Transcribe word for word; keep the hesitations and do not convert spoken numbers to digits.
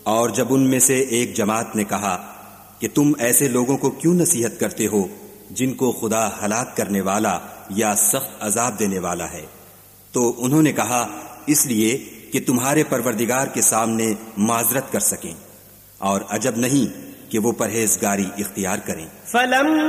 और जब उनमें से एक जमात ने कहा कि तुम ऐसे लोगों को क्यों नसीहत करते हो जिनको खुदा हलाक करने वाला या सख्त अजाब देने वाला है, तो उन्होंने कहा इसलिए कि तुम्हारे परवरदिगार के सामने माजरत कर सकें, और अजब नहीं कि वो परहेजगारी इख्तियार करें।